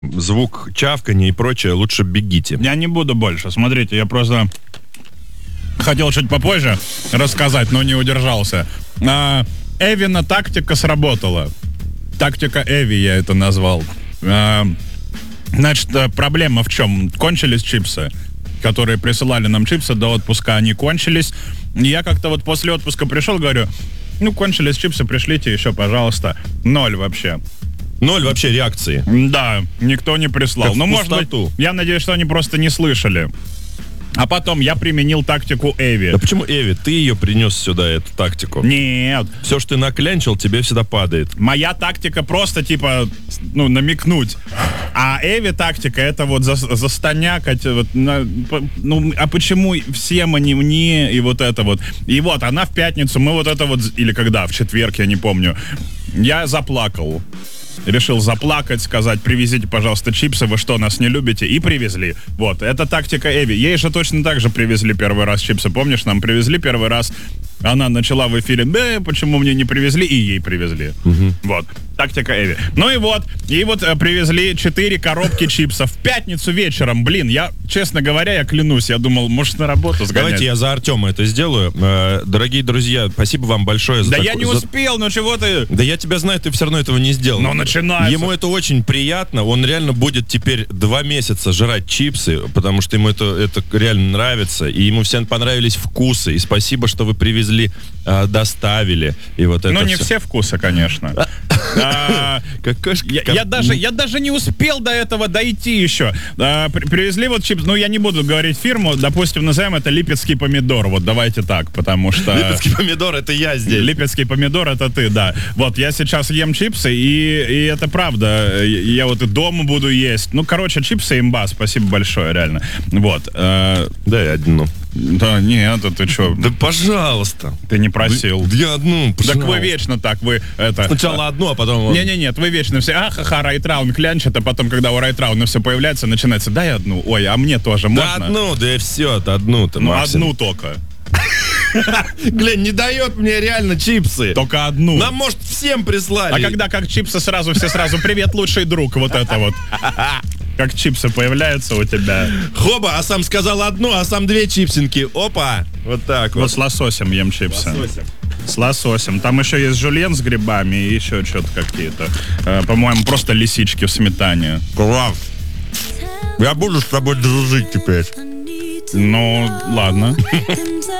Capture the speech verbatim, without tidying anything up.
звук чавканья и прочее, лучше бегите. Я не буду больше. Смотрите, я просто хотел чуть попозже рассказать, но не удержался. А, Эвина тактика сработала. Тактика Эви я это назвал. А, значит, проблема в чем? Кончились чипсы, которые присылали нам чипсы до отпуска, они кончились. И я как-то вот после отпуска пришел, говорю, ну, кончились чипсы, пришлите еще, пожалуйста. Ноль вообще. Ноль вообще реакции. Да, никто не прислал. Как в ну, может быть, пустоту. я надеюсь, что они просто не слышали. А потом я применил тактику Эви. Да почему Эви? Ты ее принес сюда, эту тактику. Нет. Все, что ты наклянчил, тебе всегда падает. Моя тактика просто, типа, ну, намекнуть. А Эви тактика — это вот за, застанякать. Вот, на, по, ну, а почему всем, а не мне? И вот это вот. И вот, она в пятницу, мы вот это вот, или когда, в четверг, я не помню, я заплакал. Решил заплакать, сказать, привезите, пожалуйста, чипсы, вы что, нас не любите? И привезли. Вот, это тактика Эви. Ей же точно так же привезли первый раз чипсы. Помнишь, нам привезли первый раз, она начала в эфире, да, почему мне не привезли? И ей привезли. Угу. Вот, тактика Эви. Ну и вот, и вот э, привезли четыре коробки чипсов в пятницу вечером. Блин, я, честно говоря, я клянусь, я думал, может, на работу сгонять. Давайте я за Артема это сделаю. Э, дорогие друзья, спасибо вам большое за Да таку- я не за- успел, ну чего ты... Да я тебя знаю, ты все равно этого не сделал. Ну, начинается. Ему это очень приятно. Он реально будет теперь два месяца жрать чипсы, потому что ему это, это реально нравится. И ему всем понравились вкусы. И спасибо, что вы привезли, э, доставили. И вот это Ну, не всё. все вкусы, конечно. А, Какой ж- Я, как- я даже, я даже не успел до этого дойти еще. А, при- привезли вот чипсы, ну я не буду говорить фирму, допустим, назовем это Липецкий помидор, вот давайте так, потому что... Липецкий помидор, это я здесь. Липецкий помидор, это ты, да. Вот, я сейчас ем чипсы, и, и это правда. Я вот и дома буду есть. Ну, короче, чипсы имба, спасибо большое, реально. Вот. э, Дай одну. Да, нет, это ты что? Да, пожалуйста. Ты не просил. Да я одну, Так пожалуйста. вы вечно так, вы это... Сначала одну, а потом... Не-не-нет, вы вечно все, ахаха, Райтраун клянчат, а потом, когда у Райтрауна все появляется, начинается, дай одну, ой, а мне тоже Да можно? одну, да и все, это одну-то, Ну, максимум. одну только. Глянь, не дает мне реально чипсы. Только одну. Нам, может, всем прислали. А когда как чипсы сразу, все сразу, привет, лучший друг, вот это вот. Как чипсы появляются у тебя. Хоба, а сам сказал одну, а сам две чипсинки. Опа! Вот так Вот вот. с лососем ем чипсы. Лососем. С лососем. Там еще есть жульен с грибами и еще что-то какие-то. Э, по-моему, просто лисички в сметане. Класс. Я буду с тобой дружить теперь. Ну, ладно.